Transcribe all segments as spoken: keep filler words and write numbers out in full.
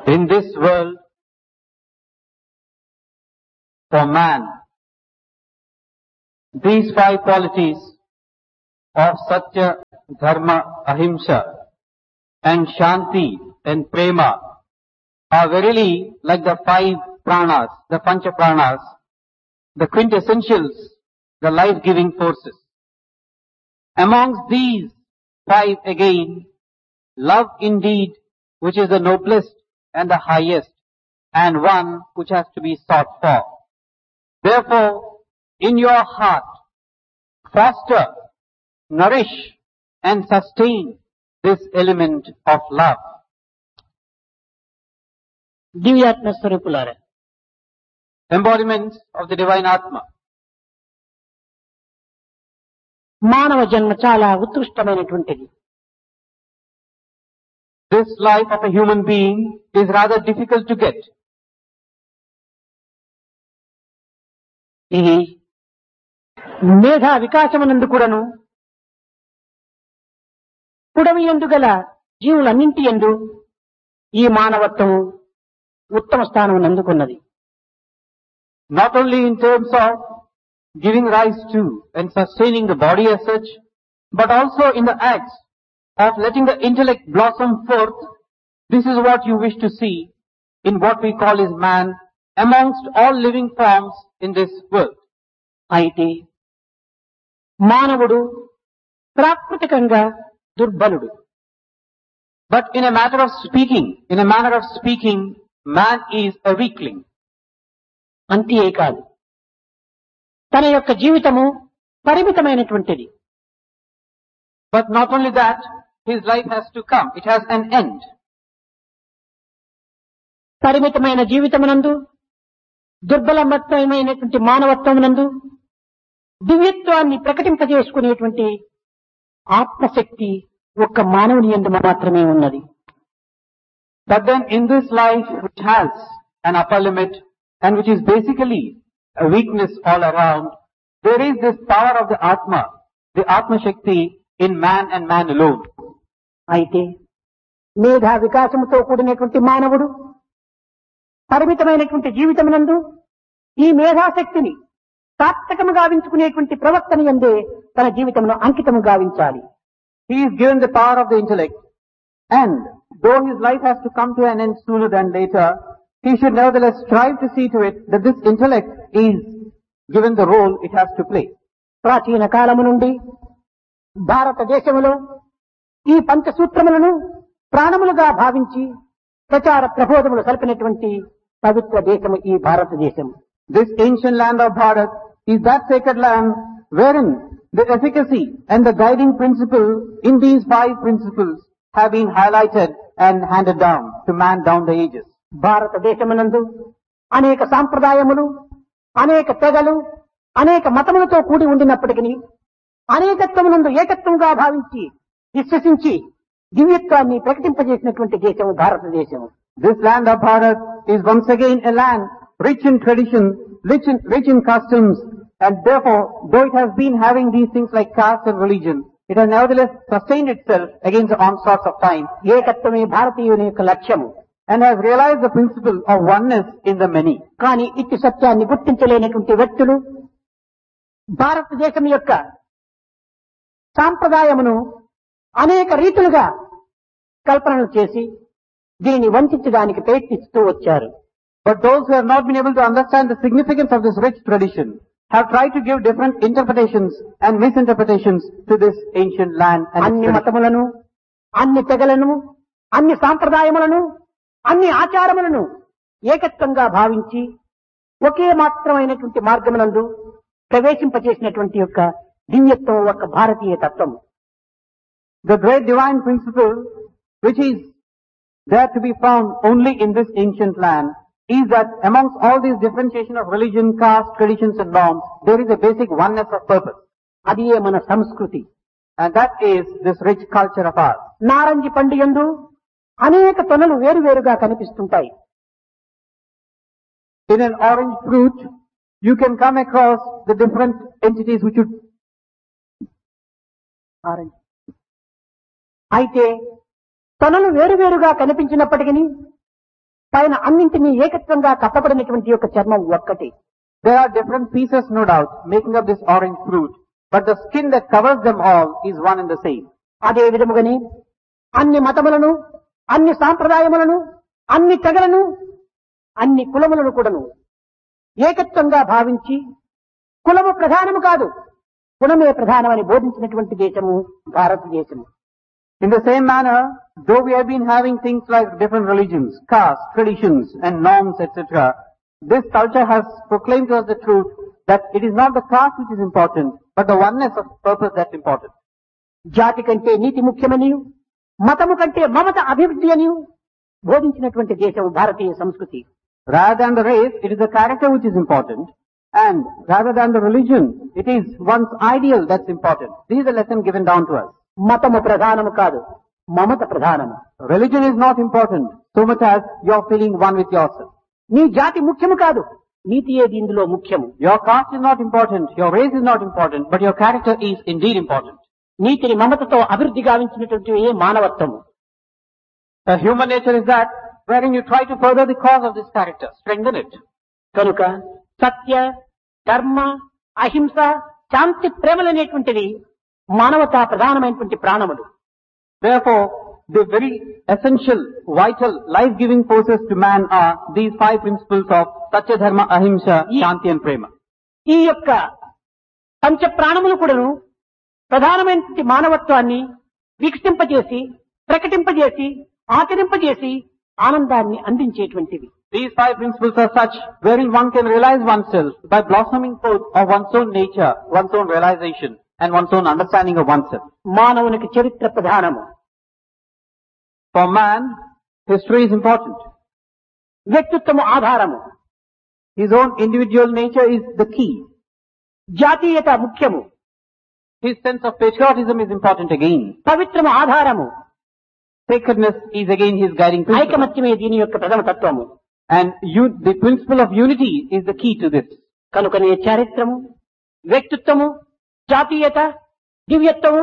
In this world, for man, these five qualities of Satya, Dharma, Ahimsa, and Shanti and Prema are verily like the five pranas, the pancha pranas, the quintessentials, the life-giving forces. Amongst these five again, love indeed, which is the noblest and the highest, and one which has to be sought for. Therefore, in your heart, foster, nourish, and sustain this element of love. దివ్యాత్మ స్వరూపులారా, Embodiments of the divine Atma. మానవ జన్మ చాలా ఉత్కృష్టమైనటువంటిది. This life of a human being is rather difficult to get. ఇది మేధా వికాసమునందు కూడాను పుడమి యందు గల జీవులన్నింటి యందు ఈ మానవత్వం ఉత్తమ స్థానం అందుకున్నది. Not only in terms of giving rise to and sustaining the body as such, but also in the acts of letting the intellect blossom forth. This is what you wish to see in what we call as man amongst all living forms in this world. అయితే మానవుడు ప్రాకృతికంగా దుర్బలుడు. But in a matter of speaking, in a manner of speaking, man is a weakling. అంతే కాదు, తన యొక్క జీవితము పరిమితమైనటువంటిది. But not only that, his life has to come. It has an end. పరిమితమైన జీవితమునందు దుర్బలమైనటువంటి మానవత్వమునందు దివ్యత్వాన్ని ప్రకటింపజేసుకునేటువంటి ఆత్మశక్తి ఒక్క మానవుని యందు మాత్రమే ఉన్నది. But then in this life which has an upper limit and which is basically a weakness all around, there is this power of the Atma, the Atma Shakti in man and man alone. అయితే మేధా వికాసముతో కూడినటువంటి మానవుడు పరిమితమైనటువంటి జీవితమునందు ఈ మేధాశక్తిని సార్థకము గావించుకునేటువంటి ప్రవర్తన యందే తన జీవితమును అంకితము గావించాలి. He is given the power of the intellect, and though his life has to come to an end sooner than later, he should nevertheless strive to see to it that this intellect is given the role it has to play. ప్రాచీన కాలము నుండి భారతదేశములో ఈ పంచసూత్రములను ప్రాణములుగా భావించి ప్రచార ప్రబోధములు సల్పినటువంటి పవిత్ర దేశము ఈ భారతదేశం. This ancient land of Bharat is that sacred land wherein the efficacy and the guiding principle in these five principles have been highlighted and handed down to man down the ages. భారతదేశమునందు అనేక సాంప్రదాయములు, అనేక తెగలు, అనేక మతములతో కూడి ఉండినప్పటికీ అనేకత్వమునందు ఏకత్వంగా భావించి విశ్వసించి దివ్యత్వాన్ని ప్రకటింపజేసినటువంటి దేశం భారతదేశం. This land of Bharat is once again a land rich in tradition, rich in, rich in customs, and therefore, though it has been having these things like caste and religion, it has nevertheless sustained itself against the onslaughts of time. ఏకత్వమే భారతీయుని యొక్క లక్ష్యము. And has realized the principle of oneness in the many. కానీ ఇట్టి సత్యాన్ని గుర్తించలేనటువంటి వ్యక్తులు భారతదేశం యొక్క సాంప్రదాయమును అనేక రీతులుగా కల్పనలు చేసి దీనిని వంచడానికి ప్రయత్నిస్తూ వచ్చారు. But those who have not been able to understand the significance of this rich tradition have tried to give different interpretations and misinterpretations to this ancient land and its అన్ని tradition. మతములను, అన్ని తెగలను, అన్ని సాంప్రదాయములను, అన్ని ఆచారములను ఏకత్వంగా భావించి ఒకే మాత్రమైనటువంటి మార్గమునందు ప్రవేశింపచేసినటువంటి యొక్క దివ్యత్వం ఒక భారతీయ తత్వం. The great divine principle which is there to be found only in this ancient land is that amongst all these differentiation of religion, caste, traditions and norms, there is a basic oneness of purpose. అది మన సంస్కృతి. And that is this rich culture of ours. నారంజి పండు యందు అనేక తొనలు వేరువేరుగా కనిపిస్తుంటాయి. In an orange fruit, you can come across the different entities which would... orange అయితే తొనలు వేరువేరుగా కనిపించినప్పటికీ పైన అన్నింటినీ ఏకత్వంగా కప్పబడినటువంటి యొక్క చర్మం ఒక్కటి. There are different pieces, no doubt, making up this orange fruit, but the skin that covers them all is one and the same. అదే విధముగానే అన్ని మతములను, అన్ని సాంప్రదాయములను, అన్ని తెగలను, అన్ని కులములను కూడాను ఏకత్వంగా భావించి కులము ప్రధానము కాదు, గుణమే ప్రధానమని బోధించినటువంటి దేశము భారతదేశము. In the same manner, though we have been having things like different religions, castes, traditions and norms, et cetera, this culture has proclaimed to us the truth that it is not the caste which is important, but the oneness of purpose that's important. జాతి కంటే నీతి ముఖ్యమని, మతము కంటే మమత అభివృద్ధి అని బోధించినటువంటి దేశం భారతీయ సంస్కృతి. Rather than the race, it is the character which is important, and rather than the religion, it is one's ideal that's important. This is the lesson given down to us. మతము ప్రధానము కాదు, మమత ప్రధానము. Religion is not important so much as you're feeling one with yourself. నీ జాతి ముఖ్యము కాదు, నీతియే ఇందులో ముఖ్యము. Your caste is not important, your race is not important, but your character is indeed important. నీతిని మమతతో అభివృద్ధి గావించినటువంటి ఏ మానవత్వము. The human nature is that wherein you try to further the cause of this character, strengthen it. కనుక సత్య, ధర్మ, అహింస, శాంతి, ప్రేమలనేటువంటివి మానవతా ప్రధానమైనటువంటి ప్రాణములు. Therefore, the very essential, vital, life-giving forces to man are these five principles of Satya, Dharma, Ahimsa, Shanti and Prema. ఈ యొక్క పంచ ప్రాణములు కూడాను ప్రధానమైనటువంటి మానవత్వాన్ని వికసింపజేసి, ప్రకటింపజేసి, ఆచరింపజేసి ఆనందాన్ని అందించేటువంటివి. These five principles are such wherein one can realize oneself by blossoming forth of one's own nature, one's own realization and one's own understanding of oneself. మానవునికి చరిత్ర ప్రధానము. For man, history is important. వ్యక్తిత్వము ఆధారము. His own individual nature is the key. జాతీయత ముఖ్యము. His sense of patriotism is important again. పవిత్రము ఆధారము. Sacredness is again his guiding principle. ఐకమత్యమే దీని యొక్క ప్రథమ తత్వము. And you, the principle of unity is the key to this. కనుకనే చారిత్రము, వ్యక్తిత్వము, జాతీయత, దివ్యత్వము,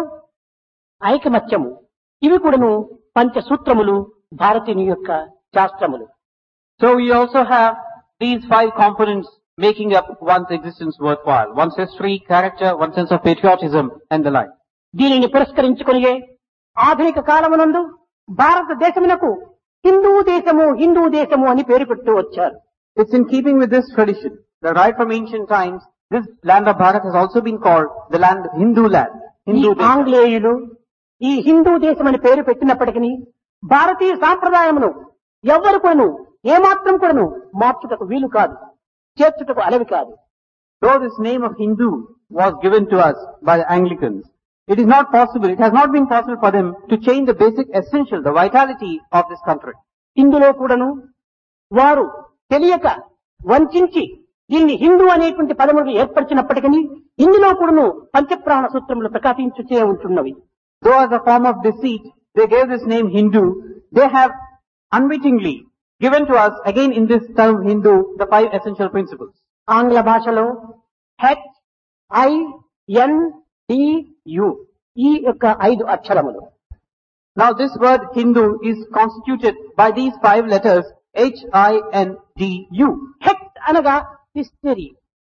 ఐకమత్యము ఇవి కూడాను పంచసూత్రములు భారతీయుని యొక్క శాస్త్రములు. So we also have these five components making up one's existence worthwhile. One's history, character, one's sense of patriotism and the like. దీనిని పురస్కరించుకొనియే ఆధునిక కాలమునందు భారతదేశమునకు హిందూ దేశము, హిందూ దేశము అని పేరు పెడుతూ వచ్చారు. It's in keeping with this tradition that right from ancient times, this land of Bharat has also been called the land, Hindu land. ఈ Hindu desha. ఆంగ్లేయులు ఈ హిందూ దేశం అని పేరు పెట్టినప్పటికీ భారతీయ సాంప్రదాయమును ఎవ్వరు కూడాను ఏమాత్రం కూడాను మార్చుటకు వీలు కాదు, చేర్చుటకు అలవి కాదు. Though this name of Hindu was given to us by the Anglicans, it is not possible, it has not been possible for them to change the basic essential, the vitality of this country. ఇందులో కూడాను వారు తెలియక వంచించి దీన్ని హిందూ అనేటువంటి పదములు ఏర్పరిచినప్పటికీ ఇందులో కూడాను పంచప్రాణ సూత్రములు ప్రకాశించుచే ఉంటున్నవి. Though as a form of deceit, they gave this name Hindu, they have unwittingly given to us, again in this term Hindu, the five essential principles. ఆంగ్ల భాషలో H I N D you ఈ యొక్క ఐదు అక్షరములు. Now this word Hindu is constituted by these five letters H I N D U. H అనగా history,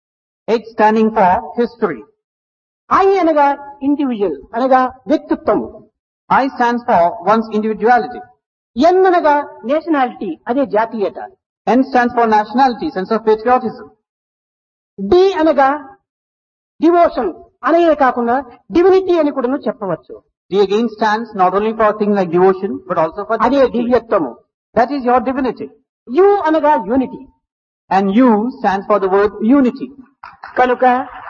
H standing for history. I అనగా individual అనగా వ్యక్తిత్వము, I stands for one's individuality. ఎన్ అనగా nationality అదే జాతీయత, N stands for nationality, sense of patriotism. D అనగా devotion అనే కాకుండా divinity అని కూడా చెప్పవచ్చు. D again stands not only for a thing like devotion, but also for అదే divinity. దివ్యత్వము. That is your divinity. You అనగా unity. And U stands for the word unity. కనుక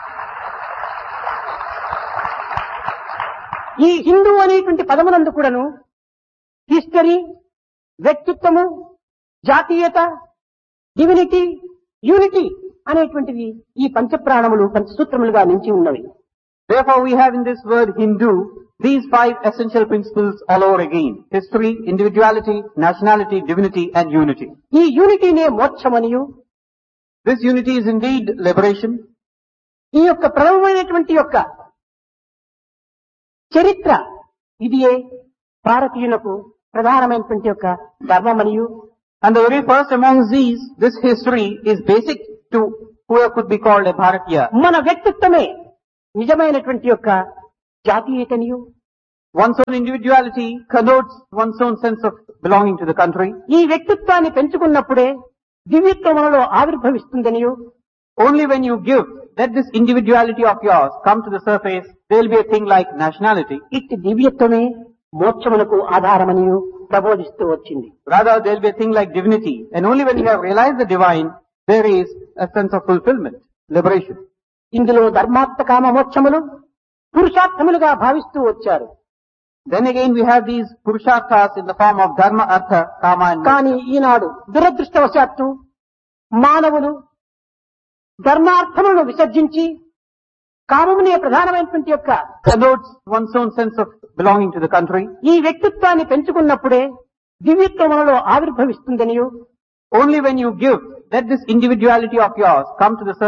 ఈ హిందూ అనేటువంటి పదమునందు కూడాను హిస్టరీ, వ్యక్తిత్వము, జాతీయత, డివినిటీ, యూనిటీ అనేటువంటివి ఈ పంచప్రాణములు పంచసూత్రములుగా నిలిచి ఉన్నవి. Therefore we have in this word Hindu these five essential principles all over again. History, individuality, nationality, divinity and unity. ఈ యూనిటీనే మోక్షమనియు, This unity is indeed liberation. ఈ యొక్క ప్రథమమైనటువంటి యొక్క చరిత్ర ఇదియే భారతీయులకు ప్రధానమైనటువంటి యొక్క ధర్మమనియు, And the very first amongst these, this history is basic to whoever could be called a Bharatiya. మన వ్యక్తిత్వమే నిజమైనటువంటి యొక్క జాతీయతనియు One's own individuality connotes one's own sense of belonging to the country. ఈ వ్యక్తిత్వాన్ని పెంచుకున్నప్పుడే దివ్యత్వం మనలో ఆవిర్భవిస్తుందనియు Only when you give, let this individuality of yours come to the surface, there will be a thing like nationality. ఇట్టి దివ్యత్వమే మోక్షమునకు ఆధారమనియు ప్రబోధిస్తూ వచ్చింది. Rather, there will be a thing like divinity. And only when you have realized the divine, there is a sense of fulfillment, liberation. ఇందులో ధర్మార్థ కామ మోక్షములు పురుషార్థములుగా భావిస్తూ వచ్చారు. Then again we have these purusharthas in the form of dharma, artha, kama and moksha. కానీ ఈనాడు దురదృష్టవశాత్తు మానవులు ధర్మార్థములను విసర్జించి కామమునే ప్రధానమైనటువంటి యొక్క Connotes one's own sense of belonging to the country. ఈ వ్యక్తిత్వాన్ని పెంచుకున్నప్పుడే దివ్యత్వం మనలో ఆవిర్భవిస్తుందనియు Only when you give, let this individuality of yours come to the surface.